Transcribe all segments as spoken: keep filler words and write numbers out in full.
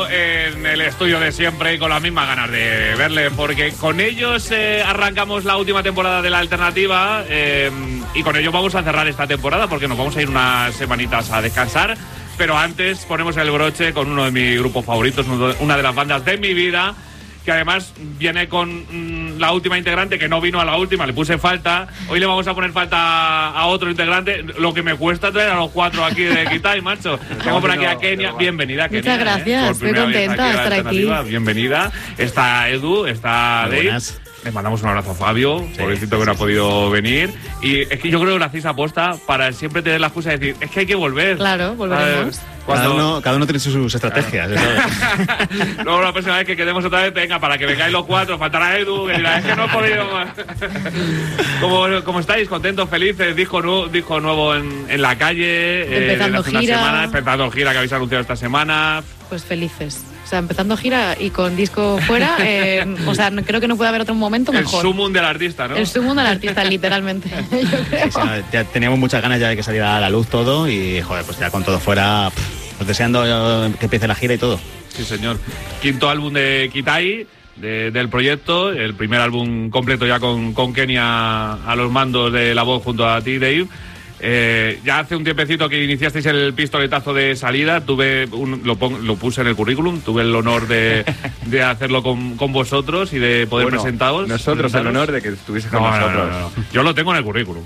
En el estudio de siempre y con las mismas ganas de verle, porque con ellos eh, arrancamos la última temporada de La Alternativa eh, y con ellos vamos a cerrar esta temporada porque nos vamos a ir unas semanitas a descansar, pero antes ponemos el broche con uno de mis grupos favoritos, una de las bandas de mi vida, que además viene con mmm, la última integrante que no vino a la última, le puse falta. Hoy le vamos a poner falta a otro integrante, lo que me cuesta traer a los cuatro aquí de Kitai, macho. Tengo por aquí a Kenia, bienvenida Kenia. Muchas gracias, ¿eh? Estoy contenta de estar aquí. Bienvenida. Está Edu, está Dave. Buenas. Le mandamos un abrazo a Fabio, sí, pobrecito sí, que no sí, ha podido sí. venir. Y es que yo creo que lo hacéis aposta para siempre tener la excusa de decir, es que hay que volver. Claro, volveremos. Cuando... Cada, uno, cada uno tiene sus estrategias. Claro. Luego la próxima vez que quedemos otra vez, venga, para que vengáis los cuatro, faltará Edu, que dirá, es que no he podido más. ¿Cómo, ¿Cómo estáis? ¿Contentos, felices? Disco, nu disco nuevo en, en la calle. Empezando eh, gira. Semana, empezando gira que habéis anunciado esta semana. Pues felices. O sea, empezando gira y con disco fuera, eh, o sea, creo que no puede haber otro momento mejor. El sumum del artista, ¿no? El sumum del artista, literalmente. Yo creo. Sí, sí, ya teníamos muchas ganas ya de que saliera a la luz todo y, joder, pues ya con todo fuera, pff, pues deseando que empiece la gira y todo. Sí, señor. Quinto álbum de Kitai, de, del proyecto, el primer álbum completo ya con, con Kenia a los mandos de la voz junto a ti, Dave. Eh, ya hace un tiempecito que iniciasteis el pistoletazo de salida, tuve un, lo, pon, lo puse en el currículum, tuve el honor de, de hacerlo con, con vosotros y de poder bueno, presentaros. Nosotros el honor de que estuviese con no, nosotros. No, no, no. Yo lo tengo en el currículum.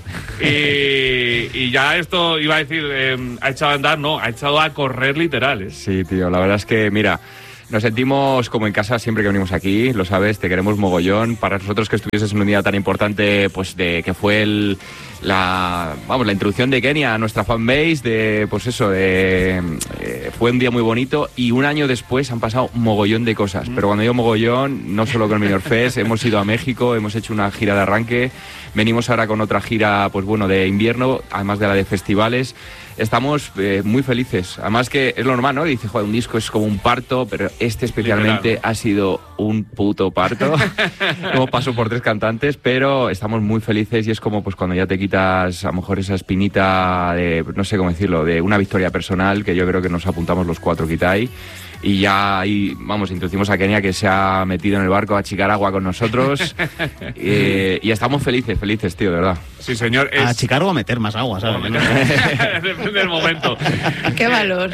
Y, y ya esto, iba a decir, eh, ha echado a andar, no, ha echado a correr literal. ¿eh? Sí, tío, la verdad es que, mira... Nos sentimos como en casa siempre que venimos aquí, lo sabes, te queremos mogollón. Para nosotros que estuvieses en un día tan importante, pues de que fue el, la, vamos, la introducción de Kenia a nuestra fanbase, de, pues eso, de, eh, fue un día muy bonito y un año después han pasado mogollón de cosas. Pero cuando digo mogollón, no solo con el Benidorm Fest, hemos ido a México, hemos hecho una gira de arranque, venimos ahora con otra gira, pues bueno, de invierno, además de la de festivales. Estamos eh, muy felices. Además que es lo normal, ¿no? Dice, joder, un disco es como un parto, pero este especialmente Literal. ha sido un puto parto. Hemos pasado por tres cantantes, pero estamos muy felices y es como pues cuando ya te quitas a lo mejor esa espinita de, no sé cómo decirlo, de una victoria personal, que yo creo que nos apuntamos los cuatro Kitai. Y ya ahí, vamos, introducimos a Kenia que se ha metido en el barco a achicar agua con nosotros. eh, y estamos felices, felices, tío, de verdad. Sí, señor. Es... A achicar o a meter más agua, ¿sabes? Depende del momento. ¡Qué valor!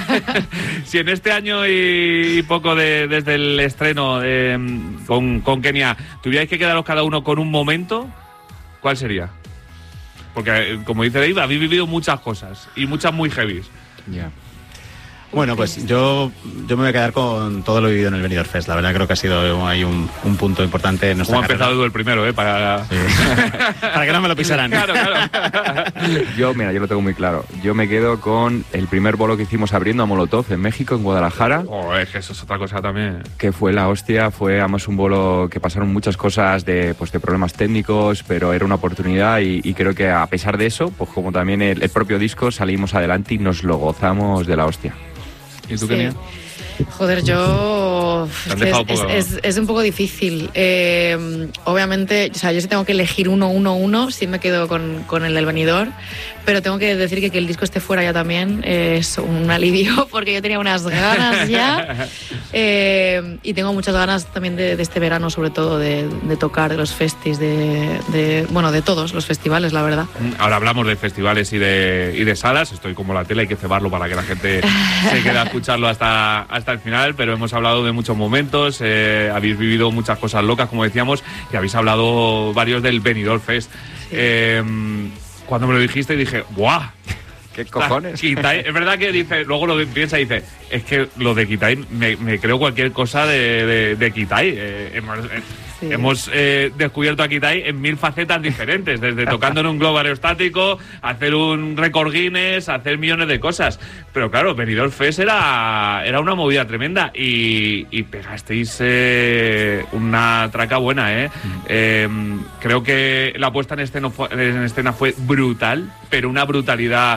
Si en este año y, y poco de, desde el estreno eh, con, con Kenia tuvierais que quedaros cada uno con un momento, ¿cuál sería? Porque, como dice Dave, habéis vivido muchas cosas y muchas muy heavies. Ya. Yeah. Bueno, pues yo, yo me voy a quedar con todo lo vivido en el Benidorm Fest. La verdad creo que ha sido ahí un, un punto importante en nuestra carrera. ¿Cómo ha empezado el primero, eh? Para... Sí. Para que no me lo pisaran. Claro, claro. Yo, mira, yo lo tengo muy claro. Yo me quedo con el primer bolo que hicimos abriendo a Molotov en México, en Guadalajara. Oh, es que eso es otra cosa también. Que fue la hostia. Fue, además, un bolo que pasaron muchas cosas de, pues, de problemas técnicos, pero era una oportunidad y, y creo que a pesar de eso, pues como también el, el propio disco, salimos adelante y nos lo gozamos de la hostia. ¿Y tú, sí. Kenia? Joder, yo... Es, es, poco, es, es un poco difícil. Eh, obviamente, o sea, yo si tengo que elegir uno, uno, uno, sí me quedo con, con el del Benidorm, pero tengo que decir que que el disco esté fuera ya también es un alivio, porque yo tenía unas ganas ya eh, y tengo muchas ganas también de, de este verano, sobre todo, de, de tocar, de los festis, de, de, bueno, de todos los festivales, la verdad. Ahora hablamos de festivales y de, y de salas, estoy como la tele, hay que cebarlo para que la gente se quede a escucharlo hasta, hasta el final, pero hemos hablado de muchos momentos, eh, habéis vivido muchas cosas locas, como decíamos, y habéis hablado varios del Benidorm Fest. Sí. Eh, cuando me lo dijiste dije, ¡buah! ¿Qué cojones? Kitai, es verdad que dice, luego lo piensa y dice, es que lo de Kitai, me, me creo cualquier cosa de, de, de Kitai. Eh, hemos eh, sí. hemos eh, descubierto a Kitai en mil facetas diferentes, desde tocando en un globo aerostático, hacer un récord Guinness, hacer millones de cosas. Pero claro, Benidorm Fest era, era una movida tremenda y, y pegasteis eh, una traca buena, ¿eh? Mm. eh creo que la puesta en escena, fue, en escena fue brutal, pero una brutalidad...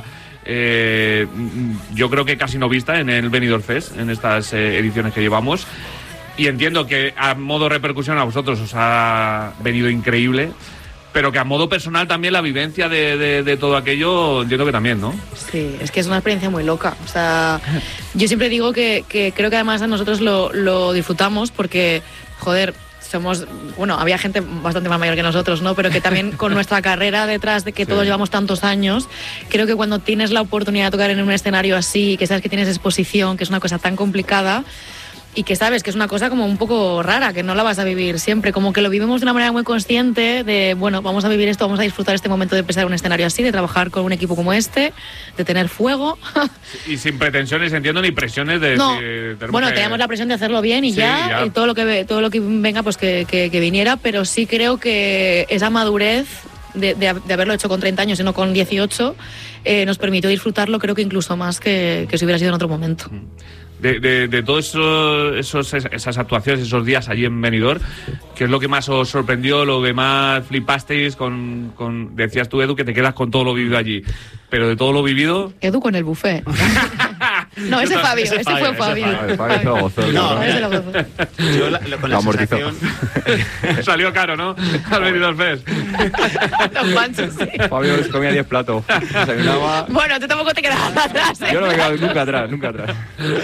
Eh, yo creo que casi no vista en el Benidorm Fest, en estas eh, ediciones que llevamos, y entiendo que a modo repercusión a vosotros os ha venido increíble, pero que a modo personal también la vivencia de, de, de todo aquello, entiendo que también, ¿no? Sí, es que es una experiencia muy loca. O sea, yo siempre digo que, que creo que además nosotros lo, lo disfrutamos porque, joder, somos, bueno, había gente bastante más mayor que nosotros, ¿no? Pero que también con nuestra carrera detrás de que sí. todos llevamos tantos años, creo que cuando tienes la oportunidad de tocar en un escenario así, que sabes que tienes exposición, que es una cosa tan complicada, y que sabes que es una cosa como un poco rara, que no la vas a vivir siempre, como que lo vivimos de una manera muy consciente de, bueno, vamos a vivir esto, vamos a disfrutar este momento de empezar un escenario así, de trabajar con un equipo como este, de tener fuego. Y sin pretensiones, entiendo, ni presiones de... No, si bueno, que... teníamos la presión de hacerlo bien y sí, ya, ya, y todo lo que todo lo que venga, pues que, que, que viniera, pero sí creo que esa madurez de, de, de haberlo hecho con treinta años y no con dieciocho, eh, nos permitió disfrutarlo, creo que incluso más que, que si hubiera sido en otro momento. De, de, de todas eso, esos, esas actuaciones, esos días allí en Benidorm, ¿qué es lo que más os sorprendió, lo que más flipasteis con, con... Decías tú, Edu, que te quedas con todo lo vivido allí, pero de todo lo vivido... Edu con el buffet. No, ese Fabio, ese, ese fue ese Fabio. Fabio, Fabio se lo gozó. No, ese lo gozó. Yo la, lo, con la sensación... Salió caro, ¿no? Al Benidorm Fest. Los panchos, sí. Fabio se comía diez platos. Desayunaba... Bueno, tú tampoco te quedabas atrás, ¿eh? Yo no me quedo nunca atrás, nunca atrás.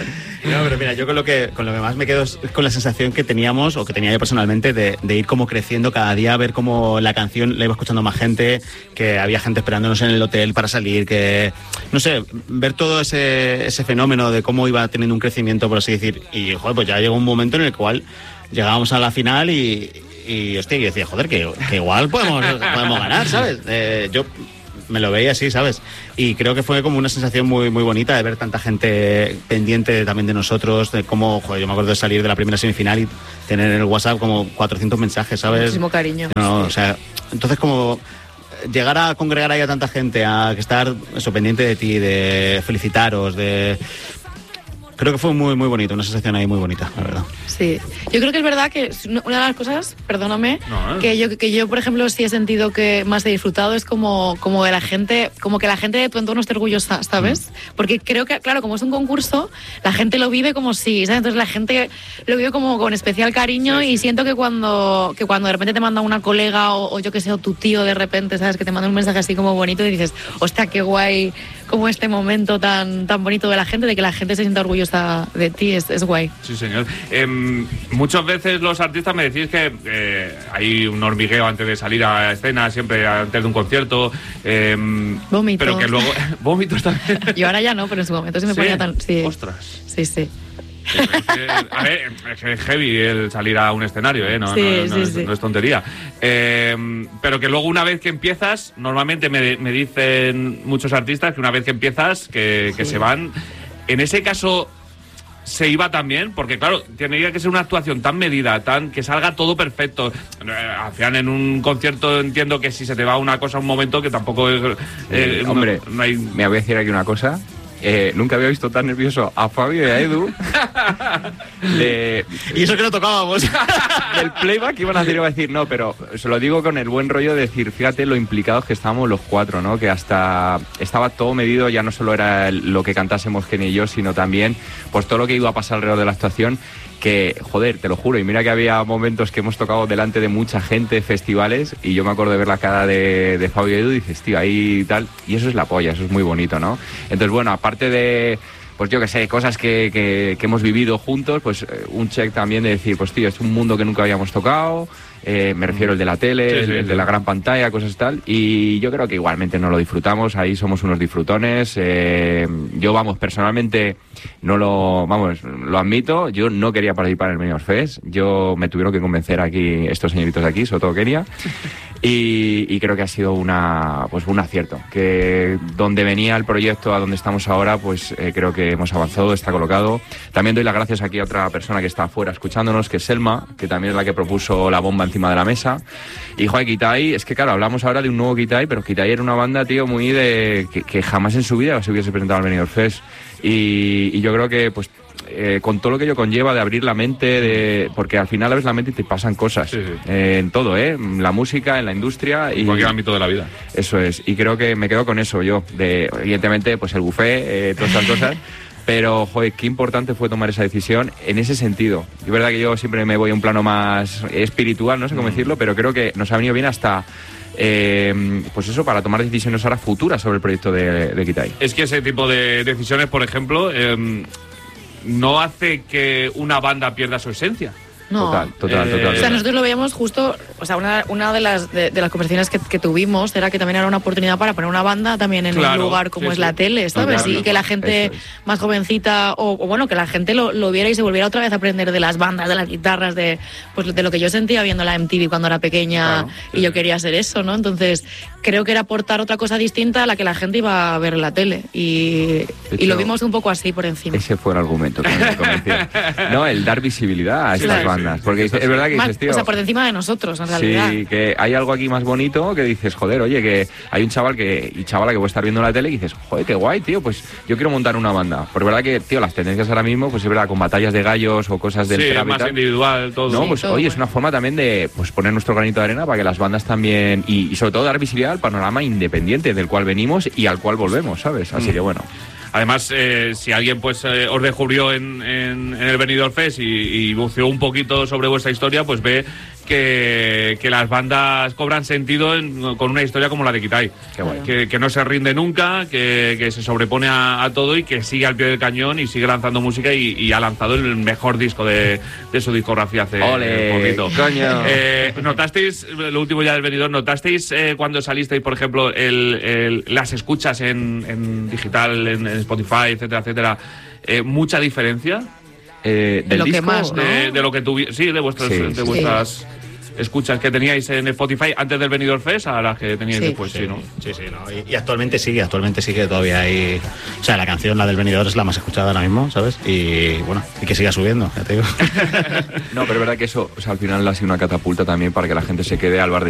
No, pero mira, yo con lo que con lo que más me quedo es con la sensación que teníamos, o que tenía yo personalmente, de, de ir como creciendo cada día, ver cómo la canción la iba escuchando más gente, que había gente esperándonos en el hotel para salir, que, no sé, ver todo ese, ese fenómeno de cómo iba teniendo un crecimiento, por así decir, y joder, pues ya llegó un momento en el cual llegábamos a la final y, y hostia, yo decía, joder, que, que igual podemos, podemos ganar, ¿sabes? Eh, yo... me lo veía así, ¿sabes? Y creo que fue como una sensación muy muy bonita de ver tanta gente pendiente también de nosotros, de cómo, joder, yo me acuerdo de salir de la primera semifinal y tener en el WhatsApp como cuatrocientos mensajes, ¿sabes? Muchísimo cariño. No, o sea, entonces como llegar a congregar ahí a tanta gente, a estar eso, pendiente de ti, de felicitaros, de... Creo que fue muy muy bonito, una sensación ahí muy bonita, la verdad. Sí, yo creo que es verdad que una de las cosas, perdóname, no, ¿eh? que yo que yo por ejemplo sí he sentido que más he disfrutado es como como de la gente, como que la gente de tu entorno esté orgullosa, ¿sabes? Mm. Porque creo que claro, como es un concurso, la gente lo vive como si, ¿sabes? Entonces la gente lo vive como con especial cariño, sí, sí. Y siento que cuando que cuando de repente te manda una colega o, o yo que sé, o tu tío de repente, ¿sabes? Que te manda un mensaje así como bonito y dices, hostia, qué guay, como este momento tan tan bonito de la gente, de que la gente se sienta orgullosa de ti, es, es guay. Sí, señor. Eh, muchas veces los artistas me decís que eh, hay un hormigueo antes de salir a escena, siempre antes de un concierto. Eh, Vómito. Pero que luego... Vómitos también. Y ahora ya no, pero en su momento sí me ¿Sí? ponía tan... Sí. Ostras. Sí, sí. Es que, a ver, es heavy el salir a un escenario, ¿eh? No, sí, no, no, sí, no, es, sí. no es tontería. Eh, pero que luego una vez que empiezas, normalmente me, me dicen muchos artistas que una vez que empiezas, que, que sí. se van. En ese caso... se iba también, porque claro, tendría que ser una actuación tan medida, tan que salga todo perfecto. Al final en un concierto entiendo que si se te va una cosa un momento que tampoco es... Eh, Hombre, no, no hay... me voy a decir aquí una cosa. Eh, nunca había visto tan nervioso a Fabio y a Edu de, y eso que no tocábamos del playback iban a decir, iba a decir no, pero se lo digo con el buen rollo de decir, fíjate lo implicados que estábamos los cuatro, ¿no? Que hasta estaba todo medido, ya no solo era lo que cantásemos Kenny y yo, sino también pues todo lo que iba a pasar alrededor de la actuación, que, joder, te lo juro, y mira que había momentos que hemos tocado delante de mucha gente, festivales, y yo me acuerdo de ver la cara de, de Fabio y Edu y dices, tío, ahí y tal, y eso es la polla, eso es muy bonito, ¿no? Entonces, bueno, aparte de, pues yo que sé, cosas que, que, que hemos vivido juntos, pues un check también de decir, pues tío, es un mundo que nunca habíamos tocado, eh, me refiero el de la tele, sí, sí, el, el de la gran pantalla, cosas tal, y yo creo que igualmente nos lo disfrutamos, ahí somos unos disfrutones, eh, yo vamos, personalmente no lo, vamos, lo admito, yo no quería participar en el Benidorm Fest, yo me tuvieron que convencer aquí, estos señoritos de aquí, sobre todo Kenia, y, y creo que ha sido una, pues un acierto, que donde venía el proyecto a donde estamos ahora, pues eh, creo que hemos avanzado, está colocado. También doy las gracias aquí a otra persona que está afuera escuchándonos, que es Selma, que también es la que propuso la bomba encima de la mesa. Y joder, Kitai, es que claro, hablamos ahora de un nuevo Kitai, pero Kitai era una banda, tío, muy de... que, que jamás en su vida se hubiese presentado al Benidorm Fest. Y, y yo creo que, pues, eh, con todo lo que ello conlleva de abrir la mente, de porque al final abres la mente y te pasan cosas. Sí, sí. Eh, en todo, ¿eh? En la música, en la industria. Y en cualquier ámbito de la vida. Eso es. Y creo que me quedo con eso yo. De, evidentemente, pues el buffet, eh, todas estas cosas. Pero, joder, qué importante fue tomar esa decisión en ese sentido. Es verdad que yo siempre me voy a un plano más espiritual, no sé cómo decirlo, pero creo que nos ha venido bien hasta eh, pues eso, para tomar decisiones ahora futuras sobre el proyecto de, de Kitai. Es que ese tipo de decisiones, por ejemplo, eh, no hace que una banda pierda su esencia. No. Total, total, Eh, total. O sea, nosotros lo veíamos justo, o sea, una, una de las de, de las conversaciones que, que tuvimos era que también era una oportunidad para poner una banda también en Claro, un lugar como sí, es sí. la tele, ¿sabes? Claro, y que la gente eso es. más jovencita, o, o bueno, que la gente lo, lo viera y se volviera otra vez a aprender de las bandas, de las guitarras, de pues de lo que yo sentía viendo la M T V cuando era pequeña. Claro, y sí, yo sí. quería hacer eso, ¿no? Entonces, creo que era aportar otra cosa distinta a la que la gente iba a ver en la tele. Y, y lo hecho, vimos un poco así por encima. Ese fue el argumento que me convenció. No, el dar visibilidad a estas Claro. bandas. Porque es verdad que Más- dices, tío... o sea, por encima de nosotros, en realidad. Sí, que hay algo aquí más bonito que dices, joder, oye, que hay un chaval que y chavala que puede estar viendo la tele y dices, joder, qué guay, tío, pues yo quiero montar una banda. Porque verdad que, tío, las tendencias ahora mismo, pues es verdad, con batallas de gallos o cosas del Sí, es trap y más tal. individual, todo. No, Sí, pues todo oye, es bueno. una forma también de pues poner nuestro granito de arena para que las bandas también, y, y sobre todo dar visibilidad al panorama independiente del cual venimos y al cual volvemos, ¿sabes? Así Mm. que bueno. Además, eh, si alguien pues eh, os descubrió en, en, en el Benidorm Fest y, y buceó un poquito sobre vuestra historia, pues ve que, que las bandas cobran sentido en- con una historia como la de Kitai. Qué guay. Que, que no se rinde nunca, que, que se sobrepone a, a todo y que sigue al pie del cañón y sigue lanzando música y, y ha lanzado el mejor disco de, de su discografía hace ¡Ole, poquito. coño! Eh, ¿Notasteis, lo último ya del Benidorm, notasteis eh, cuando salisteis, por ejemplo, el, el- las escuchas en, en digital, en, en Spotify, etcétera, etcétera, eh, mucha diferencia Eh, De del lo que disco, más, ¿no? de, de lo que tuvi sí, de vuestras, Sí, de sí. vuestras escuchas que teníais en Spotify antes del Benidorm Fest a las que teníais Sí. después, sí, ¿no? Sí, sí, no. Y, y actualmente sigue, actualmente sigue todavía ahí. O sea, la canción, la del Benidorm, es la más escuchada ahora mismo, ¿sabes? Y bueno, y que siga subiendo, ya te digo. No, pero es verdad que eso, o sea, al final ha sido una catapulta también para que la gente se quede al bar de